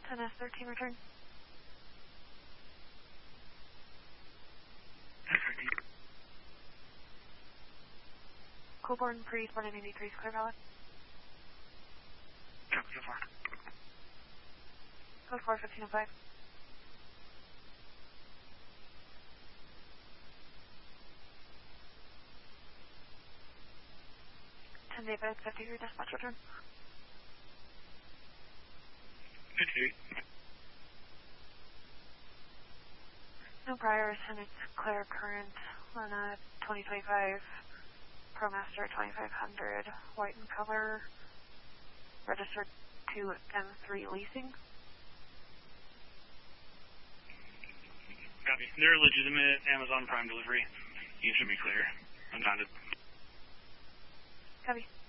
10S13 return. S13. Coborn Breeze 183 is clear valid. Copy so far. Code 4 1505. David 53 dispatch return. 58. No priors and it's clear current on a 2025 ProMaster 2500 white in color, registered to M3 leasing. Copy. They're a legitimate Amazon Prime delivery. You should be clear. Unbounded. Copy.